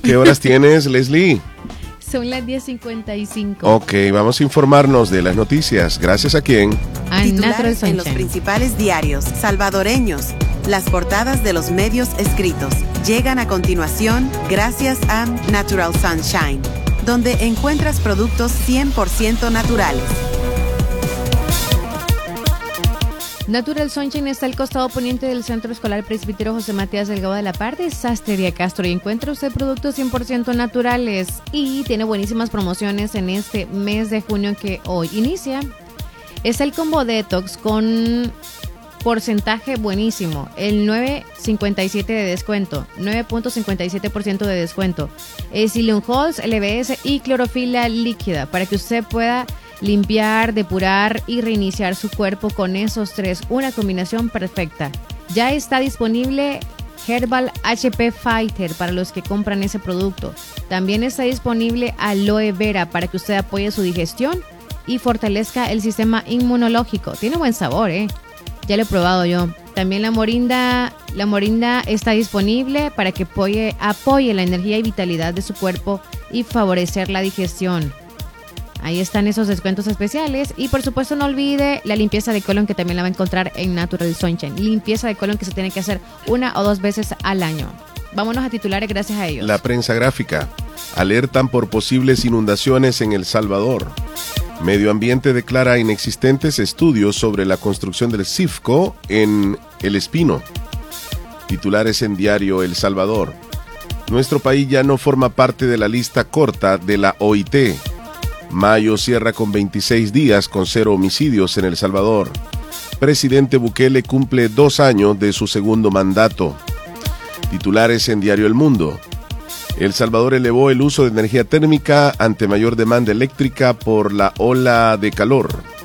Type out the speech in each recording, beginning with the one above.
¿Qué horas tienes, Leslie? Son las 10:55. Ok, vamos a informarnos de las noticias. ¿Gracias a quién? A Natural Sunshine. En los principales diarios salvadoreños. Las portadas de los medios escritos llegan a continuación gracias a Natural Sunshine, donde encuentras productos 100% naturales. Natural Sunshine está al costado poniente del Centro Escolar Presbítero José Matías Delgado de la Par de Sastrería Castro, y encuentra usted productos 100% naturales y tiene buenísimas promociones en este mes de junio que hoy inicia. Es el combo detox con porcentaje buenísimo, el 9.57 de descuento, 9.57% de descuento, Psyllium Halls, LBS y clorofila líquida para que usted pueda limpiar, depurar y reiniciar su cuerpo con esos tres, una combinación perfecta. Ya está disponible Herbal HP Fighter para los que compran ese producto. También está disponible Aloe Vera para que usted apoye su digestión y fortalezca el sistema inmunológico. Tiene buen sabor, ya lo he probado yo. También la morinda está disponible para que apoye la energía y vitalidad de su cuerpo y favorecer la digestión. Ahí están esos descuentos especiales. Y por supuesto no olvide la limpieza de colon, que también la va a encontrar en Natural Sunshine. Limpieza de colon que se tiene que hacer 1 o 2 veces al año. Vámonos a titulares gracias a ellos. La prensa gráfica. Alertan por posibles inundaciones en El Salvador. Medio Ambiente declara inexistentes estudios sobre la construcción del CIFCO en El Espino. Titulares en diario El Salvador. Nuestro país ya no forma parte de la lista corta de la OIT. Mayo cierra con 26 días con 0 homicidios en El Salvador. Presidente Bukele cumple 2 años de su segundo mandato. Titulares en diario El Mundo. El Salvador elevó el uso de energía térmica ante mayor demanda eléctrica por la ola de calor.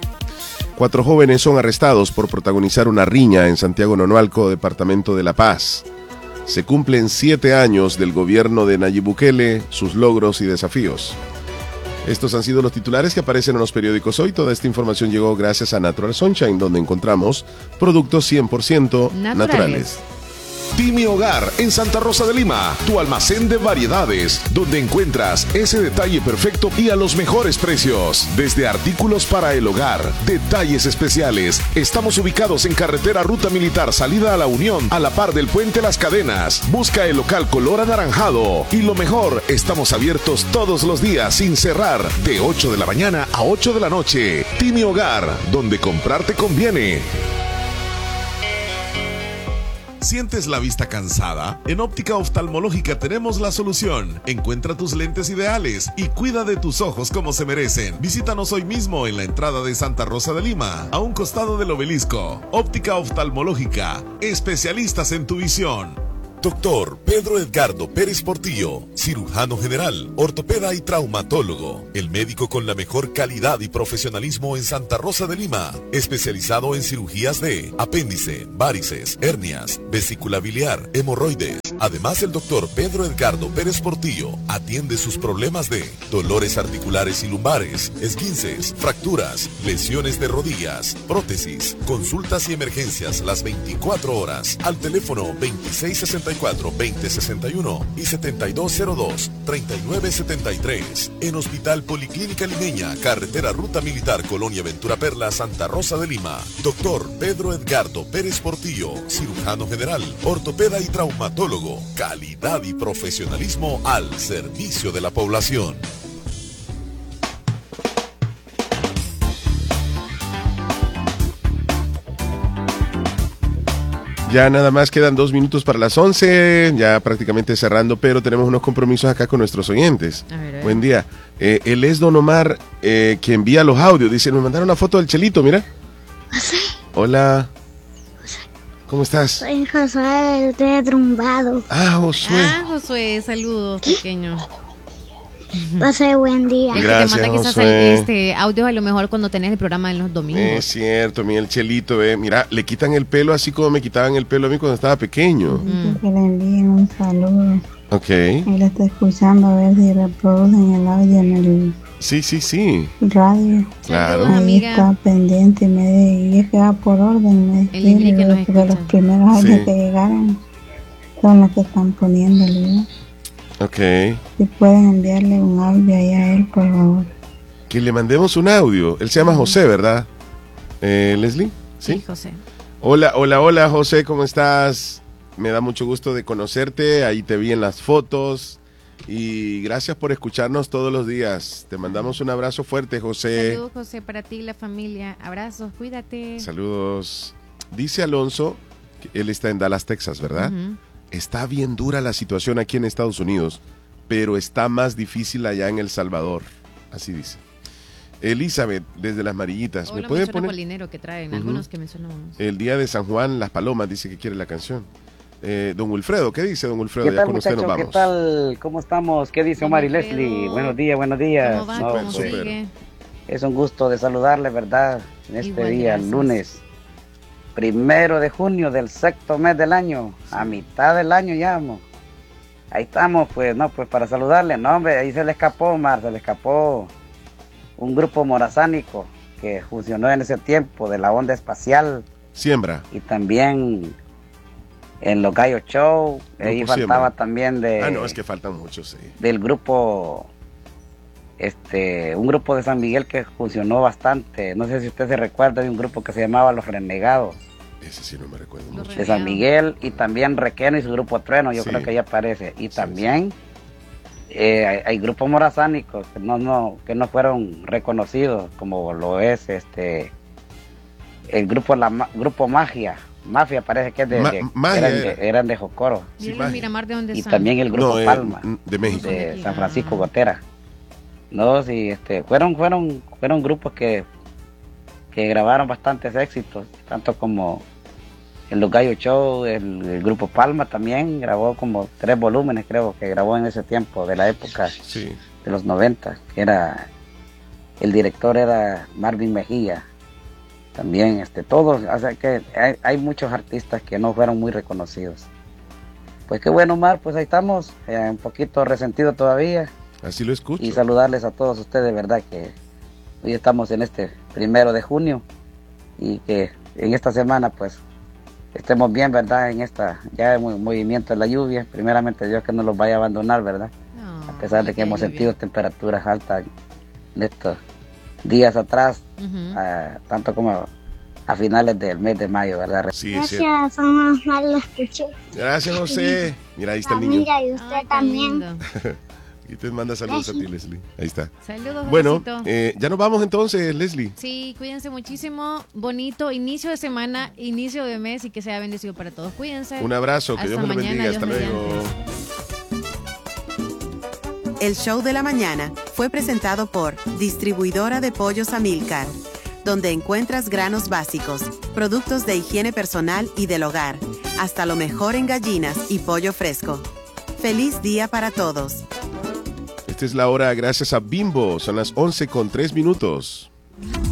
4 jóvenes son arrestados por protagonizar una riña en Santiago Nonualco, departamento de La Paz. Se cumplen 7 años del gobierno de Nayib Bukele, sus logros y desafíos. Estos han sido los titulares que aparecen en los periódicos hoy. Toda esta información llegó gracias a Natural Sunshine, donde encontramos productos 100% naturales. Timi Hogar en Santa Rosa de Lima, tu almacén de variedades, donde encuentras ese detalle perfecto y a los mejores precios. Desde artículos para el hogar, detalles especiales. Estamos ubicados en carretera Ruta Militar, salida a La Unión, a la par del Puente Las Cadenas. Busca el local color anaranjado. Y lo mejor, estamos abiertos todos los días sin cerrar, de 8 de la mañana a 8 de la noche. Timi Hogar, donde comprar te conviene. ¿Sientes la vista cansada? En Óptica Oftalmológica tenemos la solución. Encuentra tus lentes ideales y cuida de tus ojos como se merecen. Visítanos hoy mismo en la entrada de Santa Rosa de Lima, a un costado del obelisco. Óptica Oftalmológica, especialistas en tu visión. Doctor Pedro Edgardo Pérez Portillo, cirujano general, ortopeda y traumatólogo. El médico con la mejor calidad y profesionalismo en Santa Rosa de Lima. Especializado en cirugías de apéndice, varices, hernias, vesícula biliar, hemorroides. Además, el doctor Pedro Edgardo Pérez Portillo atiende sus problemas de dolores articulares y lumbares, esguinces, fracturas, lesiones de rodillas, prótesis, consultas y emergencias las 24 horas. Al teléfono 2664-2061 y 7202-3973. En Hospital Policlínica Limeña, carretera Ruta Militar, Colonia Ventura Perla, Santa Rosa de Lima. Doctor Pedro Edgardo Pérez Portillo, cirujano general, ortopeda y traumatólogo. Calidad y profesionalismo al servicio de la población. Ya nada más quedan 2 minutos para las 11, ya prácticamente cerrando, pero tenemos unos compromisos acá con nuestros oyentes. A ver. Buen día. Él es Don Omar, que envía los audios. Dice, nos mandaron una foto del Chelito, mira. José. Hola. ¿Cómo estás? Soy Josué de Trumbado. Josué, saludos, pequeño. Pase buen día. Gracias, te manda Josué. audio a lo mejor cuando tenés el programa en los domingos. Es cierto, mira el Chelito, mira, le quitan el pelo así como me quitaban el pelo a mí cuando estaba pequeño. Que le envíen un saludo. Ok. Él está escuchando a ver si reproducen el audio en el Sí. radio. Claro. Ahí está pendiente y es que va por orden. El Ingrid que nos porque escucha. los primeros audios Sí. que llegaron son los que están poniéndole. Ok. Si pueden enviarle un audio ahí a él, por favor. Que le mandemos un audio. Él se llama José, ¿verdad? Leslie. Sí, José. Hola, hola, hola, José, ¿cómo estás? Me da mucho gusto de conocerte. Ahí te vi en las fotos. Y gracias por escucharnos todos los días. Te mandamos un abrazo fuerte, José. Saludos, José, para ti y la familia. Abrazos, cuídate. Saludos. Dice Alonso, que él está en Dallas, Texas, ¿verdad? Está bien dura la situación aquí en Estados Unidos, pero está más difícil allá en El Salvador. Así dice. Elizabeth, desde Las Marillitas. O ¿Me lo puede menciona poner? Polinero que traen, algunos que mencionamos. El día de San Juan, Las Palomas, dice que quiere la canción. Don Wilfredo, ¿qué dice don Wilfredo? ¿Qué Ya tal, con usted nos muchachos? vamos. ¿Qué tal? ¿Cómo estamos? ¿Qué dice Omar y Leslie? Buenos días, buenos días. ¿Cómo va? No, ¿Cómo pues, sigue? es un gusto de saludarles, ¿verdad? En este Igual, día, gracias. lunes 1 de junio del 6º mes del año, a mitad del año ya, mo. Ahí estamos, pues, no, pues para saludarles, no, hombre, ahí se le escapó, Omar, se le escapó un grupo morazánico que funcionó en ese tiempo de la onda espacial. Siembra. Y también en los Gallo Show, ahí Grupo faltaba Siembra. también de... Ah, no, es que faltan muchos, sí. Del grupo, un grupo de San Miguel que funcionó bastante. No sé si usted se recuerda de un grupo que se llamaba Los Renegados. Ese sí no me recuerdo Los mucho. De San Miguel, y también Requeno y su grupo Trueno, yo Sí. creo que ya aparece. Y Sí, también hay grupos morazánicos que no fueron reconocidos, como lo es el grupo Mafia parece que es Magia eran de Jocoro. Sí, Miren Magia. los Miramar de dónde Y son. también el grupo No, Palma, de México. de San Francisco Gotera. No, sí, fueron grupos que grabaron bastantes éxitos, tanto como el Los Gallo Show, el grupo Palma también grabó como 3 volúmenes, creo que grabó en ese tiempo, de la época Sí. de los 90, que el director era Marvin Mejía. También todos, o sea que hay muchos artistas que no fueron muy reconocidos. Pues qué bueno, Omar, pues ahí estamos, un poquito resentido todavía. Así lo escucho. Y saludarles a todos ustedes, verdad que hoy estamos en 1 de junio y que en esta semana pues estemos bien, verdad, en ya movimiento de la lluvia. Primeramente Dios que no los vaya a abandonar, verdad, No, a pesar de que ya hemos lluvia. sentido temperaturas altas en estos días atrás, tanto como a finales del mes de mayo, verdad. Sí, es cierto. Gracias, Omar, lo escuché. Gracias, José. Mira, ahí está el niño. Mira, y usted Ay, qué también. lindo. Y te manda saludos a ti, Leslie. Ahí está. Saludos, Bueno, Josecito. ya nos vamos entonces, Leslie. Sí, cuídense muchísimo. Bonito inicio de semana, inicio de mes y que sea bendecido para todos. Cuídense. Un abrazo, que Hasta Dios me lo mañana, bendiga. Dios Hasta luego. mediante. El show de la mañana fue presentado por Distribuidora de Pollos Amilcar, donde encuentras granos básicos, productos de higiene personal y del hogar, hasta lo mejor en gallinas y pollo fresco. ¡Feliz día para todos! Esta es la hora gracias a Bimbo. Son las 11:03.